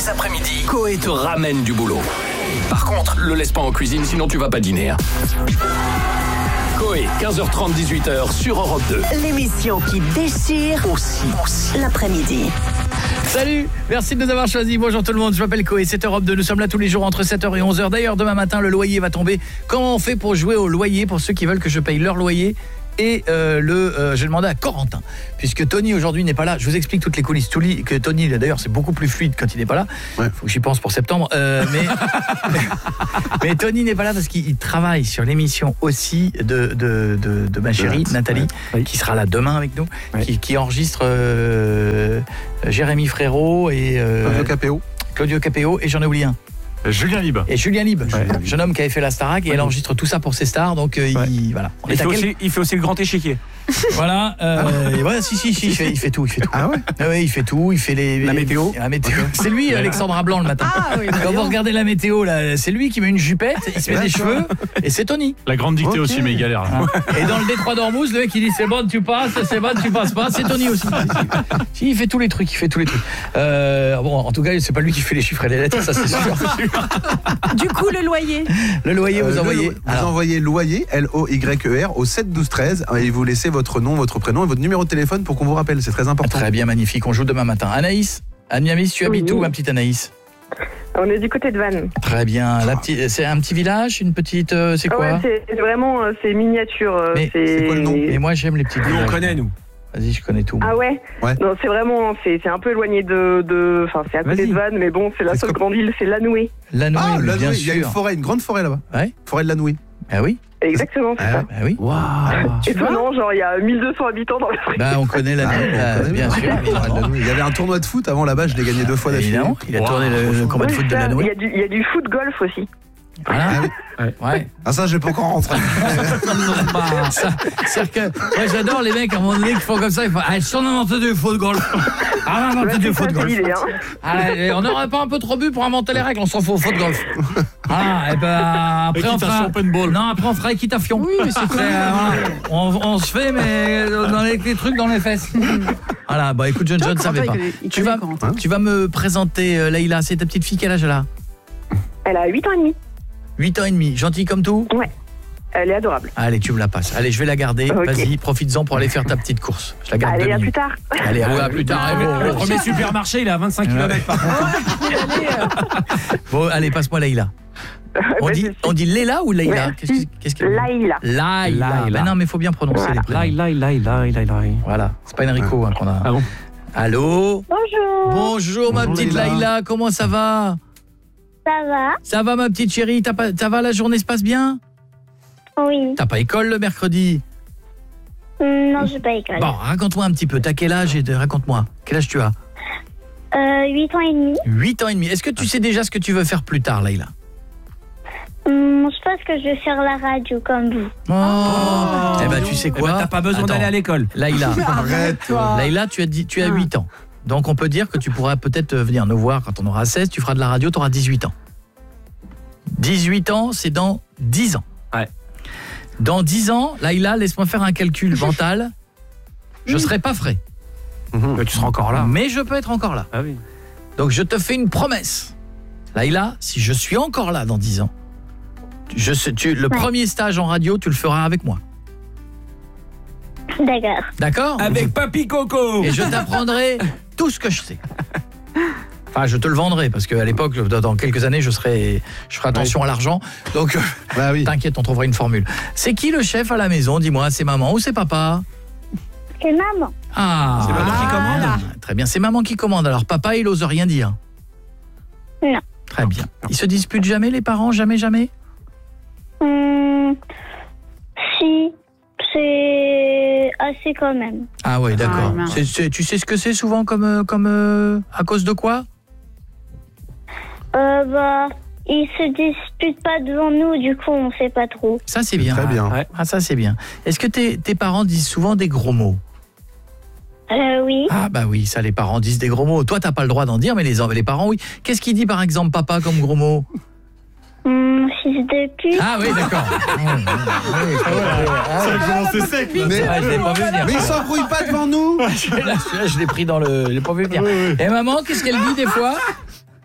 les après-midi, Coé te ramène du boulot. Par contre, le laisse pas en cuisine, sinon tu vas pas dîner. Coé, 15h30, 18h sur Europe 2. L'émission qui déchire aussi l'après-midi. Salut, merci de nous avoir choisis. Bonjour tout le monde, je m'appelle Coé, c'est Europe 2. Nous sommes là tous les jours entre 7h et 11h. D'ailleurs, demain matin, le loyer va tomber. Comment on fait pour jouer au loyer pour ceux qui veulent que je paye leur loyer ? Et j'ai demandé à Corentin, puisque Tony aujourd'hui n'est pas là. Je vous explique toutes les coulisses. Que Tony, d'ailleurs, c'est beaucoup plus fluide quand il n'est pas là. Ouais. Faut que j'y pense pour septembre. Mais Tony n'est pas là parce qu'il travaille sur l'émission aussi de ma chérie Nathalie, qui sera là demain avec nous, qui enregistre Jérémy Frérot et Claudio Capéo, et j'en ai oublié un. Julien Lieb. Et Julien Lieb, jeune homme qui avait fait la Starac, et elle enregistre tout ça pour ses stars, donc voilà. Il fait aussi le grand échiquier. Voilà, il fait tout. Ah ouais. Oui, il fait tout, il fait la météo. C'est lui, Alexandra Blanc, le matin. Quand vous regardez la météo là, c'est lui qui met une jupette, il se met des cheveux, et c'est Tony. La grande dictée aussi, mais il galère. Et dans le détroit d'Ormuz, le mec il dit c'est bon tu passes, c'est bon tu passes pas, c'est Tony aussi. Si, il fait tous les trucs, bon, en tout cas, c'est pas lui qui fait les chiffres et les lettres, ça c'est sûr. Du coup, le loyer. Le loyer, vous envoyez. Vous envoyez loyer, L-O-Y-E-R, au 7 12 13 et vous laissez votre nom, votre prénom et votre numéro de téléphone pour qu'on vous rappelle. C'est très important. Très bien, magnifique. On joue demain matin. Anaïs, tu habites où, ma petite Anaïs ? On est du côté de Vannes. Très bien. C'est un petit village, une petite. C'est quoi ? Ouais, c'est vraiment c'est miniature. C'est quoi le nom ? Et moi, j'aime les petits villages. On connaît, nous. Vas-y, je connais tout. Ah ouais. Non, c'est vraiment, c'est un peu éloigné de enfin, c'est à côté de Vannes, mais bon, c'est la seule grande île, c'est Lanoué. Lanoué, bien sûr. Il y a une forêt, une grande forêt là-bas. Ouais. Forêt de Lanoué. Ah oui. Exactement, c'est ça. Ah oui. Waouh. Étonnant, genre il y a 1200 habitants dans la forêt. Bah, on connaît Lanoué, bien sûr. Il y avait un tournoi de foot avant là-bas, je l'ai gagné 2 fois d'affilée. Il a tourné le combat de foot de Lanoué. Il y a du foot golf aussi. Voilà. Ouais. Ah ça, je vais pas encore rentrer. C'est-à-dire que moi j'adore les mecs à un moment donné qui font comme ça, ils font si on inventait du foot golf. On inventait du foot golf. On n'aurait pas un peu trop bu pour inventer les règles, on s'en fout au foot golf. Et ben après on fera après on fera équitation. Oui, mais c'est très on se fait mais dans les trucs dans les fesses. Voilà, bah écoute, je ne savais pas. Tu vas me présenter Leïla, c'est ta petite fille, quel âge elle a ? Elle a 8 ans et demi. 8 ans et demi, gentille comme tout ? Ouais, elle est adorable. Allez, tu me la passes. Allez, je vais la garder. Okay. Vas-y, profites-en pour aller faire ta petite course. Je la garde. Allez, à plus tard. Allez, à plus tard. Le premier supermarché, il est à 25 km par contre. Bon, allez, passe-moi Leïla. On dit Leïla ou Leïla ? Qu'est-ce que Laïla. Ben non, mais il faut bien prononcer les prénoms. Laïla. Voilà, c'est pas Enrico qu'on a. Ah bon ? Allô ? Bonjour ma petite Leïla, comment ça va ? Ça va ma petite chérie, ça va, la journée se passe bien ? Oui. T'as pas école le mercredi ? Non, j'ai pas école. Bon, raconte-moi un petit peu, t'as quel âge raconte-moi. Quel âge tu as ? 8 ans et demi. 8 ans et demi. Est-ce que tu sais déjà ce que tu veux faire plus tard, Leïla ? Je pense que je vais faire la radio comme vous. Eh ben tu sais quoi ? T'as pas besoin d'aller à l'école. Leïla, Arrête-toi. Leïla, tu as 8 ans. Donc on peut dire que tu pourras peut-être venir nous voir quand on aura 16, tu feras de la radio, tu auras 18 ans. 18 ans, c'est dans 10 ans. Ouais. Dans 10 ans, Leïla, laisse-moi faire un calcul mental. Je serai pas frais. Mais tu seras encore là. Mais je peux être encore là. Ah oui. Donc je te fais une promesse. Leïla, si je suis encore là dans 10 ans, le premier stage en radio, tu le feras avec moi. D'accord. D'accord ? Avec Papy Coco. Et je t'apprendrai tout ce que je sais. Enfin, je te le vendrai parce qu'à l'époque, dans quelques années, je ferai attention à l'argent. Donc, t'inquiète, on trouvera une formule. C'est qui le chef à la maison ? Dis-moi, c'est maman ou c'est papa ? C'est maman. Ah, c'est maman qui commande. Très bien, c'est maman qui commande. Alors, papa, il ose rien dire. Non. Très bien. Ils se disputent jamais, les parents ? Jamais ? Si. C'est assez quand même. Ah ouais, d'accord. Tu sais ce que c'est souvent comme à cause de quoi ? Ils se disputent pas devant nous, du coup on sait pas trop. Ça c'est bien. Très bien. Ah ça c'est bien. Est-ce que tes parents disent souvent des gros mots ? Oui. Ah bah oui, ça les parents disent des gros mots. Toi t'as pas le droit d'en dire, mais les parents oui. Qu'est-ce qu'il dit par exemple papa comme gros mot ? Fils de pute. Ah oui, d'accord. Ça a commencé sec. Je l'ai pas vu venir. Mais il s'embrouille pas devant nous. Celui-là, je l'ai pris dans le... Je l'ai pas vu venir. Et maman, qu'est-ce qu'elle dit des fois ?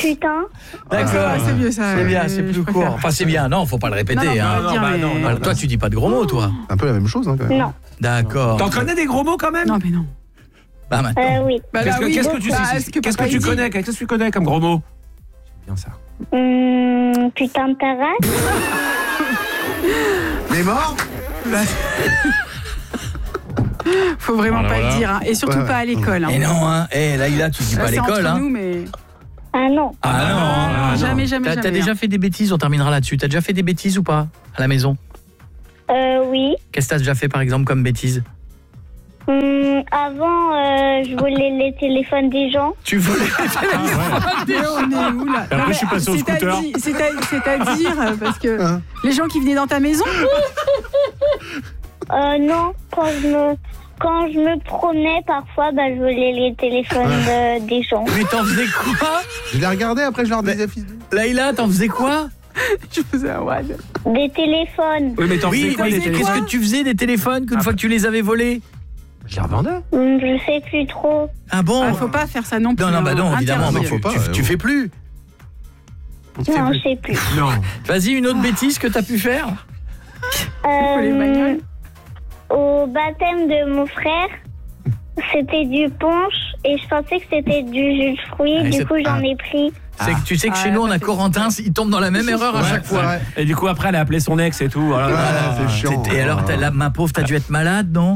putain. D'accord. C'est mieux ça. C'est bien, c'est plus court. Enfin, c'est bien. Non, faut pas le répéter. Non. Toi, tu dis pas de gros mots, toi. Un peu la même chose, hein, quand même. Non. D'accord. T'en connais des gros mots quand même? Non, mais non. Bah, maintenant. Oui. Qu'est-ce que tu connais? Qu'est-ce que tu connais comme gros mots? C'est bien ça. Putain de ta race. Mais mort. Faut vraiment pas le dire. Hein. Et surtout pas à l'école. Hein. Et non, hein. Laïla, tu dis pas à l'école, hein. Nous, mais... Ah non. Ah non. Jamais. T'as déjà fait des bêtises, on terminera là-dessus. T'as déjà fait des bêtises ou pas à la maison? Oui. Qu'est-ce que t'as déjà fait par exemple comme bêtise? Avant, je volais les téléphones des gens. Tu volais les téléphones des gens? On est où là? Après, je suis passé au scooter. C'est-à-dire, parce que les gens qui venaient dans ta maison. Non, quand je me promenais parfois, je volais les téléphones des gens. Mais t'en faisais quoi? Je les regardais, après je leur disais fils de... Laïla, t'en faisais quoi? Je faisais un wad. Des téléphones. Oui, mais t'en faisais quoi des Qu'est-ce téléphones? que tu faisais des téléphones qu'une fois que tu les avais volés? Je les revendais. Je sais plus trop. Ah bon? Faut pas faire ça non plus. Non, non, évidemment, mais faut pas, tu fais plus. Non, je sais plus. Non. Vas-y, une autre bêtise que t'as pu faire? Les bagnoles. Au baptême de mon frère, c'était du punch et je pensais que c'était du jus de fruits. Ah, du coup, j'en ai pris. C'est que tu sais que chez nous, on a Corentin, il tombe dans la même erreur à chaque fois. Et du coup, après, elle a appelé son ex et tout. Voilà. c'est chiant. Et alors, ma pauvre, t'as dû être malade, non?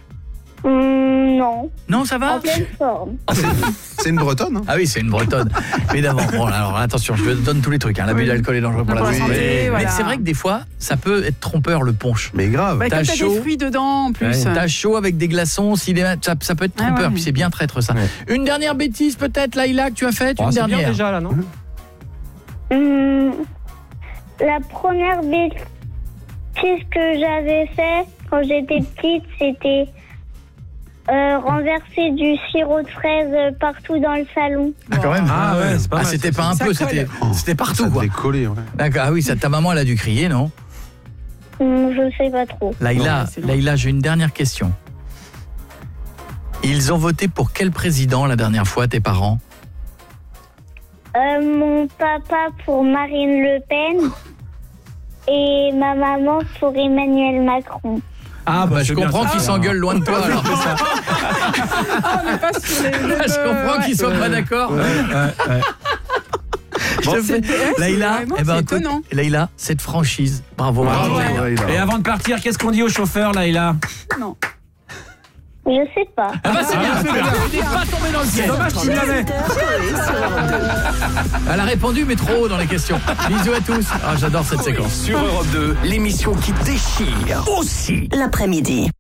Non. Non, ça va? En pleine forme. C'est une bretonne, hein. Ah oui, c'est une bretonne. Évidemment. Bon, alors attention, je te donne tous les trucs. L'abus d'alcool est dangereux pour la santé. Mais c'est vrai que des fois, ça peut être trompeur le punch. Mais grave. Comme t'as des fruits dedans en plus. T'as chaud avec des glaçons, ça peut être trompeur. Puis c'est bien traître ça. Une dernière bêtise peut-être, Laïla, que tu as faite? Une dernière. Bien déjà là, non? La première bêtise que j'avais fait quand j'étais petite, c'était renverser du sirop de fraise partout dans le salon. Ah quand même. Ah ouais, c'est pas mal. C'était pas un peu, c'était partout Ça quoi. devait coller, ouais. D'accord. Ah oui, ta maman elle a dû crier, non? Je sais pas trop. Laïla, j'ai une dernière question. Ils ont voté pour quel président la dernière fois, tes parents? Mon papa pour Marine Le Pen et ma maman pour Emmanuel Macron. Ah je comprends qu'ils s'engueulent loin de toi alors. Ah, on n'est pas sur les mêmes, Je comprends qu'ils soient pas d'accord. Laïla, Laïla, cette franchise, bravo. Et avant de partir, qu'est-ce qu'on dit au chauffeur, Laïla? Non. Je sais pas. Ah bah c'est bien, tu n'es pas tombé dans le ciel. Dommage qu'il l'avait. Elle a répondu mais trop haut dans les questions. Bisous à tous. Ah, j'adore cette séquence. Sur Europe 2, l'émission qui déchire aussi L'après-midi.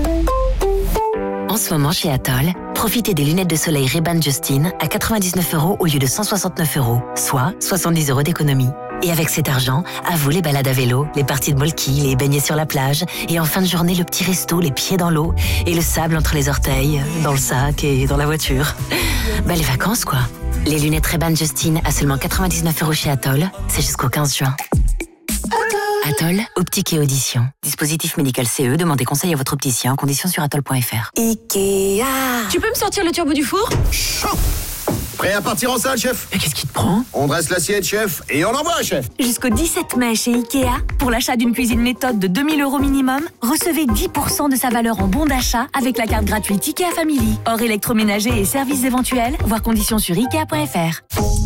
En ce moment chez Atoll, profitez des lunettes de soleil Ray-Ban Justin à 99 € au lieu de 169 €, soit 70 € d'économie. Et avec cet argent, à vous les balades à vélo, les parties de molki, les baignets sur la plage, et en fin de journée le petit resto, les pieds dans l'eau, et le sable entre les orteils, dans le sac et dans la voiture. Bah les vacances quoi. Les lunettes Ray-Ban Justin à seulement 99 € chez Atoll, c'est jusqu'au 15 juin. Atoll, optique et audition. Dispositif médical CE, demandez conseil à votre opticien, conditions sur atoll.fr. Ikea. Tu peux me sortir le turbo du four? Prêt à partir en salle, chef? Mais qu'est-ce qui te prend? On dresse l'assiette, chef, et on envoie, chef. Jusqu'au 17 mai chez Ikea, pour l'achat d'une cuisine méthode de 2000 € minimum, recevez 10% de sa valeur en bon d'achat avec la carte gratuite Ikea Family. Hors électroménager et services éventuels, voir conditions sur Ikea.fr.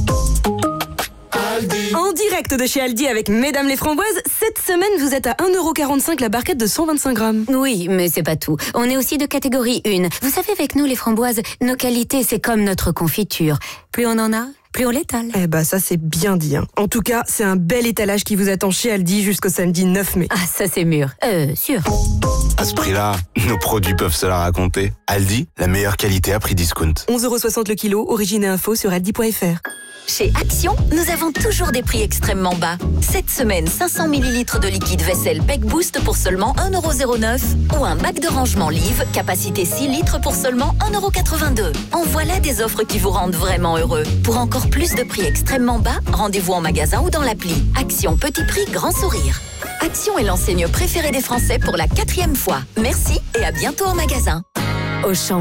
En direct de chez Aldi avec Mesdames les Framboises, cette semaine vous êtes à 1,45 € la barquette de 125 grammes. Oui, mais c'est pas tout. On est aussi de catégorie 1. Vous savez, avec nous les framboises, nos qualités c'est comme notre confiture. Plus on en a, plus on l'étale. Eh bah ça c'est bien dit. En tout cas, c'est un bel étalage qui vous attend chez Aldi jusqu'au samedi 9 mai. Ah ça c'est mûr. Sûr. À ce prix-là, nos produits peuvent se la raconter. Aldi, la meilleure qualité à prix discount. 11,60 € le kilo, origine et info sur aldi.fr. Chez Action, nous avons toujours des prix extrêmement bas. Cette semaine, 500 ml de liquide vaisselle Peck Boost pour seulement 1,09 € ou un bac de rangement Live, capacité 6 litres pour seulement 1,82 €. En voilà des offres qui vous rendent vraiment heureux. Pour encore plus de prix extrêmement bas, rendez-vous en magasin ou dans l'appli. Action, petit prix, grand sourire. Action est l'enseigne préférée des Français pour la 4e fois. Merci et à bientôt en magasin. Auchan,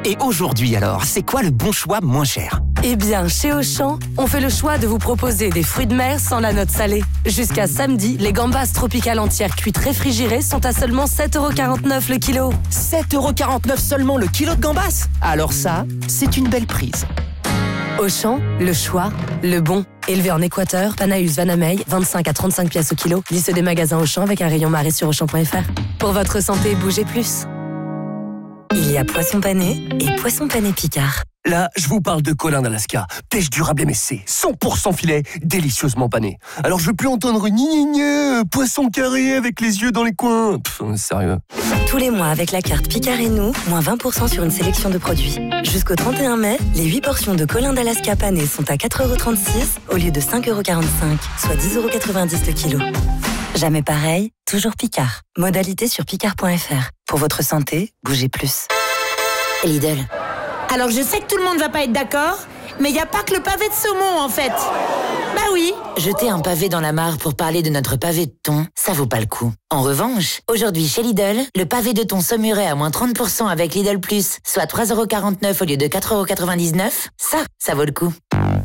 Et aujourd'hui alors, c'est quoi le bon choix moins cher? Eh bien, chez Auchan, on fait le choix de vous proposer des fruits de mer sans la note salée. Jusqu'à samedi, les gambas tropicales entières cuites réfrigérées sont à seulement 7,49 € le kilo. 7,49 € seulement le kilo de gambas? Alors ça, c'est une belle prise. Auchan, le choix, le bon. Élevé en Équateur, Panaeus Vanamey, 25 à 35 pièces au kilo. Liste des magasins Auchan avec un rayon marée sur Auchan.fr. Pour votre santé, bougez plus. Il y a poisson pané et poisson pané Picard. Là, je vous parle de Colin d'Alaska. Pêche durable MSC, 100% filet, délicieusement pané. Alors je veux plus entendre poisson carré avec les yeux dans les coins. Sérieux. Tous les mois avec la carte Picard et nous, moins 20% sur une sélection de produits. Jusqu'au 31 mai, les 8 portions de Colin d'Alaska pané sont à 4,36 € au lieu de 5,45 €, soit 10,90 € le kilo. Jamais pareil, toujours Picard. Modalité sur picard.fr. Pour votre santé, bougez plus. Lidl. Alors je sais que tout le monde va pas être d'accord, mais il n'y a pas que le pavé de saumon en fait. Bah oui. Jeter un pavé dans la mare pour parler de notre pavé de thon, ça vaut pas le coup. En revanche, aujourd'hui chez Lidl, le pavé de thon saumuré à moins 30% avec Lidl Plus, soit 3,49 € au lieu de 4,99 €, ça vaut le coup.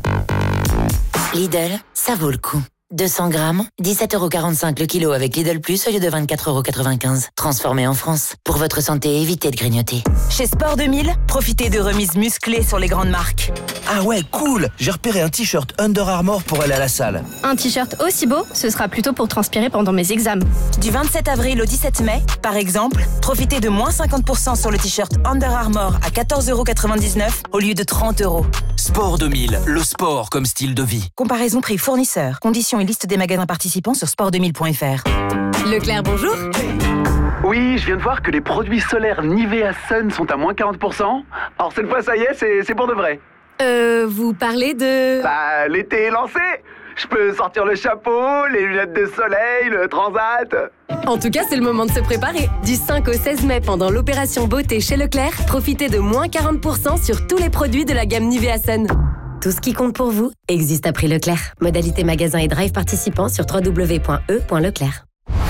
Lidl, ça vaut le coup. 200 grammes, 17,45 € le kilo avec Lidl Plus au lieu de 24,95 €. Transformé en France. Pour votre santé, évitez de grignoter. Chez Sport 2000, profitez de remises musclées sur les grandes marques. Ah ouais, cool. J'ai repéré un t-shirt Under Armour pour aller à la salle. Un t-shirt aussi beau, ce sera plutôt pour transpirer pendant mes examens. Du 27 avril au 17 mai, par exemple, profitez de moins 50% sur le t-shirt Under Armour à 14,99 € au lieu de 30 €. Sport 2000, le sport comme style de vie. Comparaison prix fournisseur. Conditions et liste des magasins participants sur sport2000.fr. Leclerc, bonjour. Oui, je viens de voir que les produits solaires Nivea Sun sont à moins 40%. Alors cette fois, ça y est, c'est pour de vrai. Vous parlez de... Bah, l'été est lancé. Je peux sortir le chapeau, les lunettes de soleil, le transat. En tout cas, c'est le moment de se préparer. Du 5 au 16 mai, pendant l'opération beauté chez Leclerc, profitez de moins 40% sur tous les produits de la gamme Nivea Sun. Tout ce qui compte pour vous existe à prix Leclerc. Modalité magasin et drive participants sur www.e.leclerc.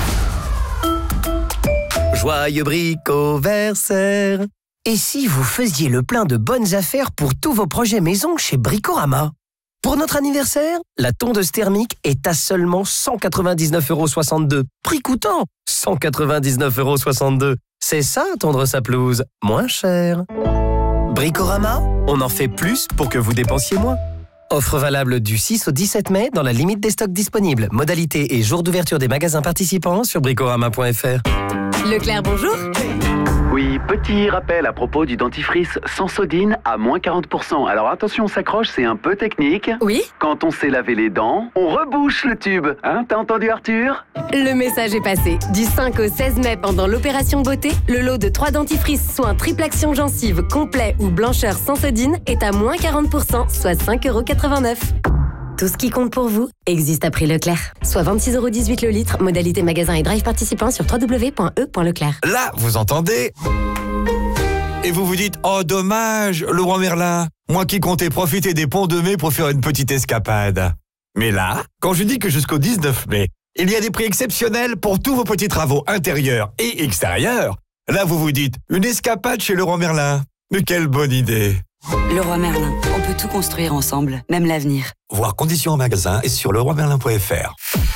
Joyeux bricoversaire. Et si vous faisiez le plein de bonnes affaires pour tous vos projets maison chez Bricorama? Pour notre anniversaire, la tondeuse thermique est à seulement 199,62 €. Prix coûtant 199,62 €. C'est ça, tondre sa pelouse, moins cher. Bricorama, on en fait plus pour que vous dépensiez moins. Offre valable du 6 au 17 mai dans la limite des stocks disponibles. Modalité et jour d'ouverture des magasins participants sur bricorama.fr. Leclerc, bonjour. Oui, petit rappel à propos du dentifrice Sensodyne à moins 40%. Alors attention, on s'accroche, c'est un peu technique. Oui. Quand on s'est lavé les dents, on rebouche le tube. Hein, t'as entendu Arthur? Le message est passé. Du 5 au 16 mai, pendant l'opération beauté, le lot de 3 dentifrices soins triple action gencive, complet ou blancheur Sensodyne est à moins 40%, soit 5,89 €. Tout ce qui compte pour vous existe à prix Leclerc. Soit 26,18 € le litre, modalité magasin et drive participants sur www.e.leclerc. Là, vous entendez? Et vous vous dites, oh dommage, Leroy Merlin, moi qui comptais profiter des ponts de mai pour faire une petite escapade. Mais là, quand je dis que jusqu'au 19 mai, il y a des prix exceptionnels pour tous vos petits travaux intérieurs et extérieurs, là vous vous dites, une escapade chez Leroy Merlin. Mais quelle bonne idée! Leroy Merlin, on peut tout construire ensemble, même l'avenir. Voir conditions en magasin et sur leroymerlin.fr.